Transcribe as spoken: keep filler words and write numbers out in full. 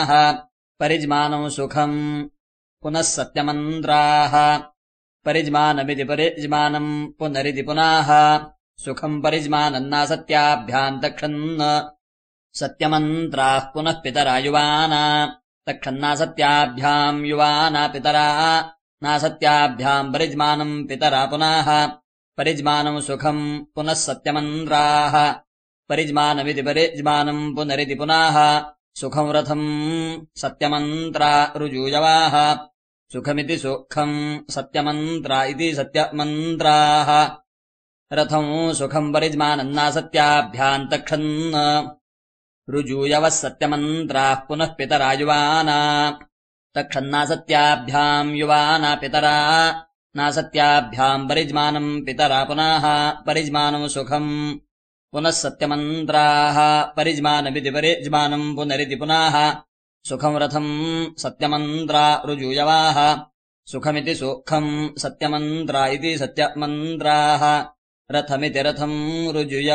परिज्मानम् सुखम् पुनः सत्यमन्त्राः परिज्मानमिति परिज्मानम् पुनरिति पुनः सुखम् परिज्मानन्नासत्याभ्याम् तक्षन् सत्यमन्त्राः पुनः पितरा युवाना तक्षन्नासत्याभ्याम् युवाना पितरा नासत्याभ्याम् परिज्मानम् पितरा पुनः परिज्मानम् सुखम् पुनः सत्यमन्त्राः परिज्मानमिति परिज्मानम् पुनरिति पुनः सुखम् रथम् सत्यमन्त्रा ऋजूयवाः सुखमिति सुखम् सत्यमन्त्रा इति सत्यमन्त्राः रथम् सुखम् परिज्मानन्नासत्याभ्याम् तक्षन् ऋजूयवः सत्यमन्त्राः पुनः पितरा युवाना तक्षन्नासत्याभ्याम् युवाना पितरा नासत्याभ्याम् परिज्मानम् पितरा पुनः परिज्मानम् सुखम् पुनः सत्यमन्त्राः परिज्मानमिति परिज्मानम् पुनरिति पुनः सुखम् रथम् सत्यमन्त्रा ऋजूयवाः सुखमिति सुखम् सत्यमन्त्रा इति सत्यमन्त्राः रथमिति रथम् ऋजूय